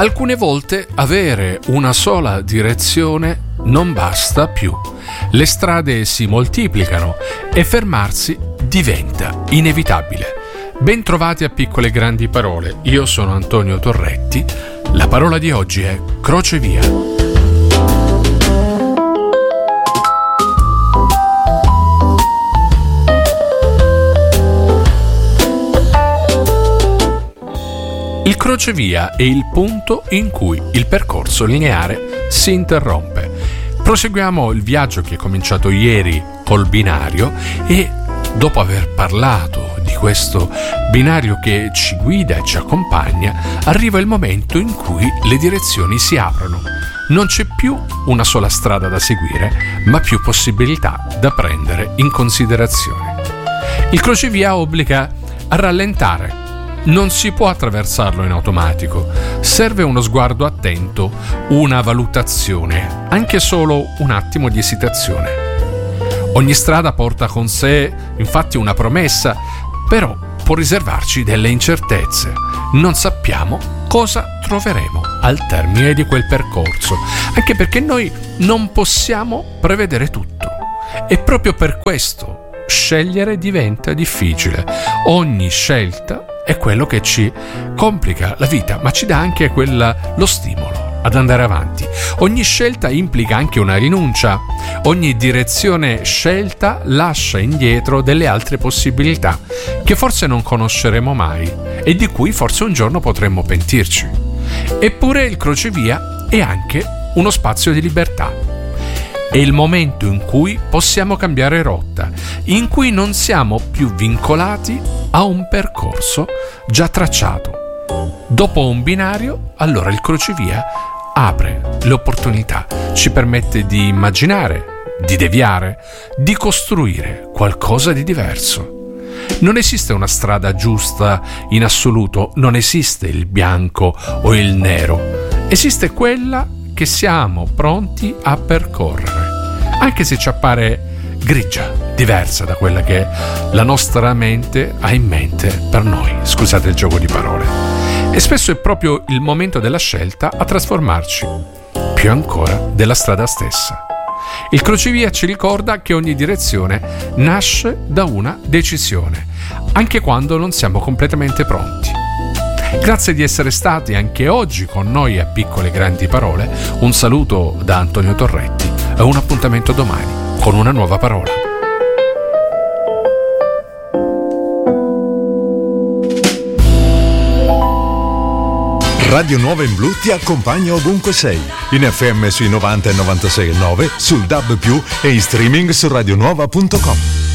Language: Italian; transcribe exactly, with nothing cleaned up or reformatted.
Alcune volte avere una sola direzione non basta più. Le strade si moltiplicano e fermarsi diventa inevitabile. Bentrovati a Piccole Grandi Parole. Io sono Antonio Torretti. La parola di oggi è crocevia. Il crocevia è il punto in cui il percorso lineare si interrompe. Proseguiamo il viaggio che è cominciato ieri col binario e dopo aver parlato di questo binario che ci guida e ci accompagna, arriva il momento in cui le direzioni si aprono. Non c'è più una sola strada da seguire, ma più possibilità da prendere in considerazione. Il crocevia obbliga a rallentare. Non si può attraversarlo in automatico, serve uno sguardo attento, una valutazione, anche solo un attimo di esitazione. Ogni strada porta con sé, infatti, una promessa, però può riservarci delle incertezze. Non sappiamo cosa troveremo al termine di quel percorso, anche perché noi non possiamo prevedere tutto. E proprio per questo scegliere diventa difficile. Ogni scelta è quello che ci complica la vita, ma ci dà anche quella, lo stimolo ad andare avanti. Ogni scelta implica anche una rinuncia. Ogni direzione scelta lascia indietro delle altre possibilità che forse non conosceremo mai e di cui forse un giorno potremmo pentirci. Eppure il crocevia è anche uno spazio di libertà. È il momento in cui possiamo cambiare rotta, in cui non siamo più vincolati a un percorso già tracciato. Dopo un binario, allora il crocevia apre le opportunità, ci permette di immaginare, di deviare, di costruire qualcosa di diverso. Non esiste una strada giusta in assoluto, non esiste il bianco o il nero, esiste quella che siamo pronti a percorrere, anche se ci appare grigia, diversa da quella che la nostra mente ha in mente per noi. Scusate il gioco di parole. E spesso è proprio il momento della scelta a trasformarci, più ancora della strada stessa. Il crocevia ci ricorda che ogni direzione nasce da una decisione, anche quando non siamo completamente pronti. Grazie di essere stati anche oggi con noi a Piccole Grandi Parole. Un saluto da Antonio Torretti e un appuntamento domani con una nuova parola. Radio Nuova in Blu ti accompagna ovunque sei, in F M sui novanta e novantasei e nove, sul D A B più, e in streaming su radionuova punto com.